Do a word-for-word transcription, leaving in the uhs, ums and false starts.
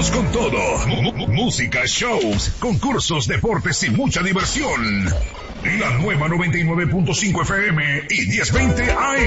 Vamos con todo. M- m- música, shows, concursos, deportes y mucha diversión. La nueva noventa y nueve punto cinco F M y diez veinte A M.